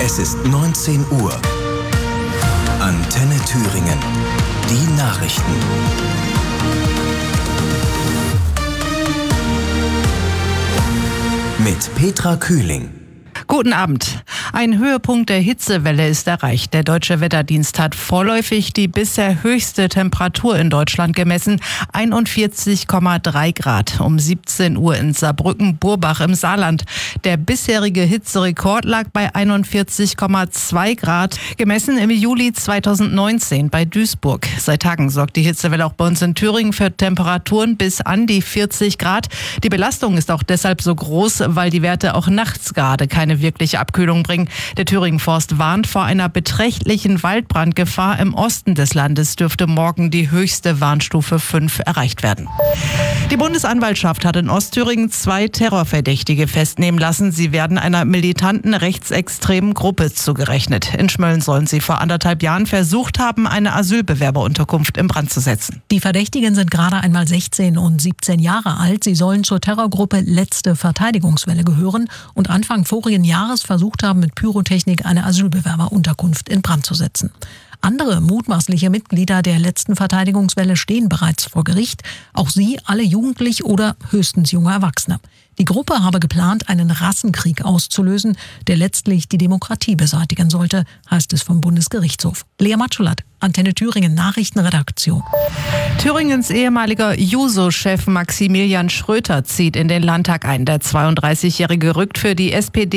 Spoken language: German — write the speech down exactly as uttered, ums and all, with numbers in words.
Es ist neunzehn Uhr. Antenne Thüringen. Die Nachrichten. Mit Petra Kühling. Guten Abend. Ein Höhepunkt der Hitzewelle ist erreicht. Der Deutsche Wetterdienst hat vorläufig die bisher höchste Temperatur in Deutschland gemessen, einundvierzig Komma drei Grad, um siebzehn Uhr in Saarbrücken-Burbach im Saarland. Der bisherige Hitzerekord lag bei einundvierzig Komma zwei Grad, gemessen im Juli zweitausendneunzehn bei Duisburg. Seit Tagen sorgt die Hitzewelle auch bei uns in Thüringen für Temperaturen bis an die vierzig Grad. Die Belastung ist auch deshalb so groß, weil die Werte auch nachts gerade keine wirkliche Abkühlung bringen. Der Thüringen Forst warnt vor einer beträchtlichen Waldbrandgefahr. Im Osten des Landes dürfte morgen die höchste Warnstufe fünf erreicht werden. Die Bundesanwaltschaft hat in Ostthüringen zwei Terrorverdächtige festnehmen lassen. Sie werden einer militanten rechtsextremen Gruppe zugerechnet. In Schmölln sollen sie vor anderthalb Jahren versucht haben, eine Asylbewerberunterkunft in Brand zu setzen. Die Verdächtigen sind gerade einmal sechzehn und siebzehn Jahre alt. Sie sollen zur Terrorgruppe Letzte Verteidigungswelle gehören und Anfang vorigen Jahres versucht haben, mit Pyrotechnik eine Asylbewerberunterkunft in Brand zu setzen. Andere mutmaßliche Mitglieder der Letzten Verteidigungswelle stehen bereits vor Gericht. Auch sie alle jugendlich oder höchstens junge Erwachsene. Die Gruppe habe geplant, einen Rassenkrieg auszulösen, der letztlich die Demokratie beseitigen sollte, heißt es vom Bundesgerichtshof. Lea Matschulat, Antenne Thüringen Nachrichtenredaktion. Thüringens ehemaliger Juso-Chef Maximilian Schröter zieht in den Landtag ein. Der zweiunddreißigjährige rückt für die S P D